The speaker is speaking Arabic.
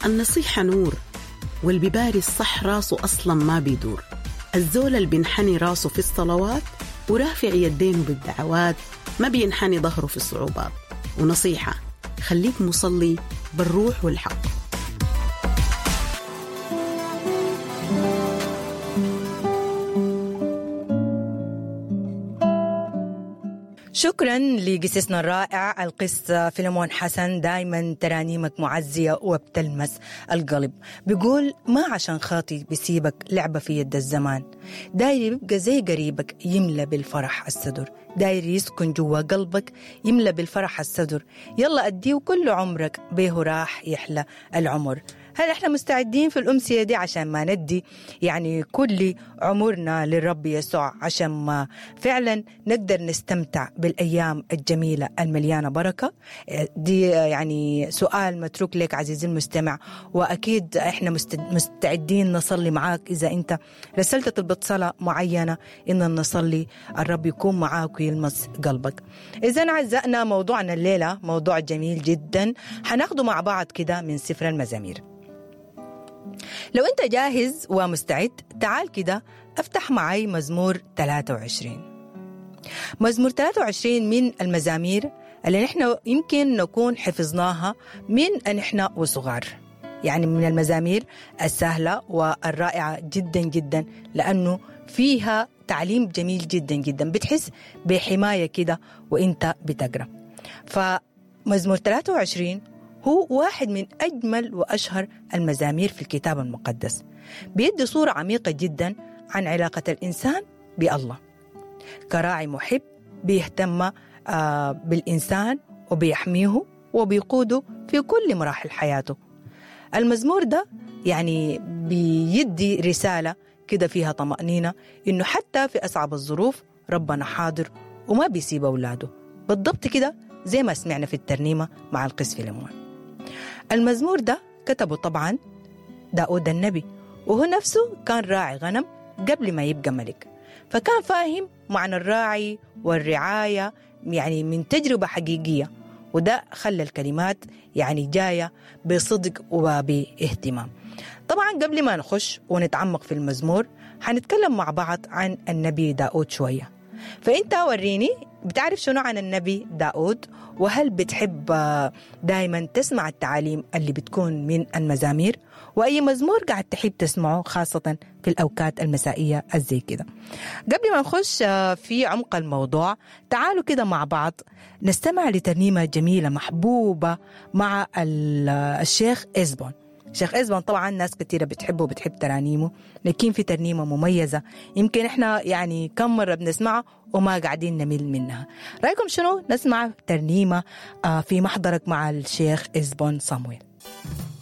النصيحة نور، والبباري الصح راسه أصلا ما بيدور. الزول اللي بينحني راسه في الصلوات ورافع يدينه بالدعوات ما بينحني ظهره في الصعوبات. ونصيحة، خليك مصلي بالروح والحق. شكرا لقصصنا الرائع القس فيلمون حسن. دايما ترانيمك معزية وبتلمس القلب. بيقول ما عشان خاطي بيسيبك لعبة في يد الزمان، داير يبقى زي قريبك يملى بالفرح الصدر، داير يسكن جوا قلبك يملى بالفرح الصدر. يلا أديه كل عمرك بيه راح يحلى العمر. هل احنا مستعدين في الأمسية دي عشان ما ندي يعني كل عمرنا للرب يسوع، عشان ما فعلا نقدر نستمتع بالأيام الجميلة المليانة بركة؟ دي يعني سؤال متروك لك عزيزي المستمع، وأكيد احنا مستعدين نصلي معاك. إذا انت رسلت طلبة صلاة معينة إن نصلي الرب يكون معاك ويلمس قلبك. إذا أعزائنا موضوعنا الليلة موضوع جميل جدا، هناخده مع بعض كده من سفر المزامير. لو أنت جاهز ومستعد تعال كده افتح معي مزمور 23. مزمور 23 من المزامير اللي نحن يمكن نكون حفظناها من أن نحن وصغار، يعني من المزامير السهلة والرائعة جدا جدا، لأنه فيها تعليم جميل جدا جدا، بتحس بحماية كده وإنت بتقرأ. فمزمور 23 هو واحد من أجمل وأشهر المزامير في الكتاب المقدس، بيدي صورة عميقة جدا عن علاقة الإنسان بالله كراعي محب بيهتم بالإنسان وبيحميه وبيقوده في كل مراحل حياته. المزمور ده يعني بيدي رسالة كده فيها طمأنينة، إنه حتى في أصعب الظروف ربنا حاضر وما بيسيب أولاده، بالضبط كده زي ما سمعنا في الترنيمة مع القس فيلمون. المزمور ده كتبه طبعا داود النبي، وهو نفسه كان راعي غنم قبل ما يبقى ملك، فكان فاهم معنى الراعي والرعاية يعني من تجربة حقيقية، وده خلى الكلمات يعني جاية بصدق وباهتمام. طبعا قبل ما نخش ونتعمق في المزمور هنتكلم مع بعض عن النبي داود شوية. فأنت وريني بتعرف شنو عن النبي داود، وهل بتحب دايما تسمع التعاليم اللي بتكون من المزامير، وأي مزمور قاعد تحب تسمعه خاصة في الأوقات المسائية زي كده. قبل ما نخش في عمق الموضوع تعالوا كده مع بعض نستمع لترنيمة جميلة محبوبة مع الشيخ إزبون. الشيخ إزبون طبعا ناس كثيرة بتحبه وبتحب ترانيمه، لكن في ترنيمة مميزة يمكن إحنا يعني كم مرة بنسمعها وما قاعدين نمل منها. رأيكم شنو نسمع ترنيمة في محضرك مع الشيخ إزبون صامويل؟